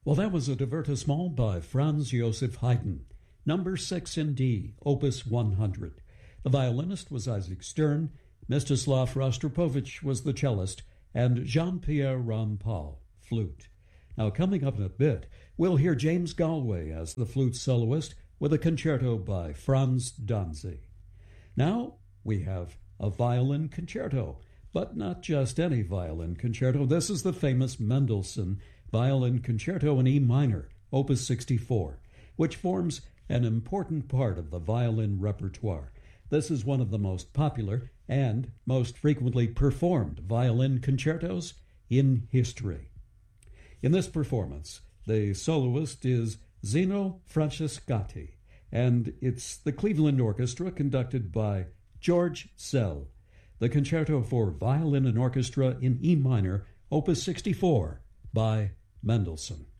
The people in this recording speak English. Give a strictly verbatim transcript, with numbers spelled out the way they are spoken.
Well, that was a divertissement by Franz Joseph Haydn, number six in D, opus one hundred. The violinist was Isaac Stern, Mstislav Rostropovich was the cellist, and Jean-Pierre Rampal, flute. Now, coming up in a bit, we'll hear James Galway as the flute soloist with a concerto by Franz Danzig. Now, we have a violin concerto, but not just any violin concerto. This is the famous Mendelssohn Violin Concerto in E minor, opus sixty-four, which forms an important part of the violin repertoire. This is one of the most popular and most frequently performed violin concertos in history. In this performance, the soloist is Zeno Francescatti, and it's the Cleveland Orchestra conducted by George Szell. The Concerto for Violin and Orchestra in E minor, opus sixty-four, by Mendelssohn.